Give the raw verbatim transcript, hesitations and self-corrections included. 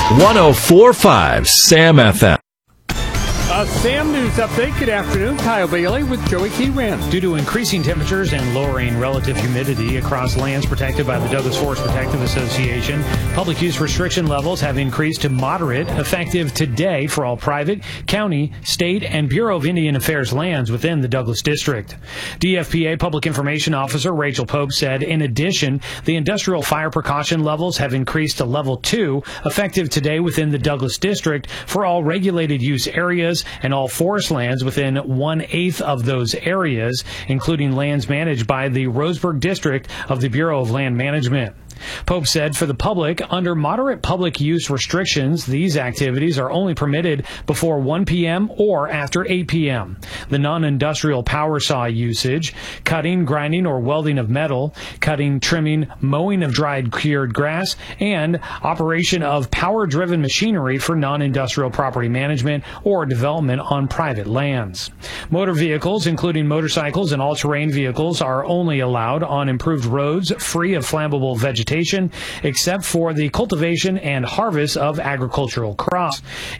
one oh four point five Sam F M. A Sam News Update. Good afternoon. Kyle Bailey with Joey Key Wren. Due to increasing temperatures and lowering relative humidity across lands protected by the Douglas Forest Protective Association, public use restriction levels have increased to moderate, effective today for all private, county, state, and Bureau of Indian Affairs lands within the Douglas District. D F P A Public Information Officer Rachel Pope said, in addition, the industrial fire precaution levels have increased to level two, effective today within the Douglas District for all regulated use areas and all forest lands within one-eighth of those areas, including lands managed by the Roseburg District of the Bureau of Land Management. Pope said for the public, under moderate public use restrictions, these activities are only permitted before one p.m. or after eight p.m. The non-industrial power saw usage, cutting, grinding, or welding of metal, cutting, trimming, mowing of dried cured grass, and operation of power-driven machinery for non-industrial property management or development on private lands. Motor vehicles, including motorcycles and all-terrain vehicles, are only allowed on improved roads free of flammable vegetation, except for the cultivation and harvest of agricultural crops.